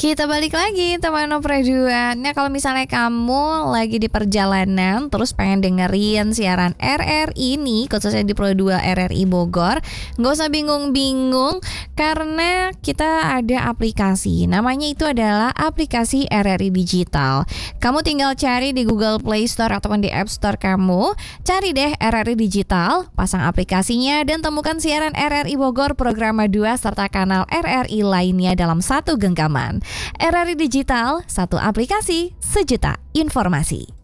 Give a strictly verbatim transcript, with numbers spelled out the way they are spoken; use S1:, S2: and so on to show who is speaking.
S1: Kita balik lagi teman Opera dua. Nah, kalau misalnya kamu lagi di perjalanan terus pengen dengerin siaran R R I nih, khususnya di Pro dua R R I Bogor, nggak usah bingung-bingung karena kita ada aplikasi. Namanya itu adalah aplikasi R R I Digital. Kamu tinggal cari di Google Play Store ataupun di App Store kamu, cari deh R R I Digital, pasang aplikasinya dan temukan siaran R R I Bogor Program dua serta kanal R R I lainnya dalam satu genggaman. R R I Digital, satu aplikasi, sejuta informasi.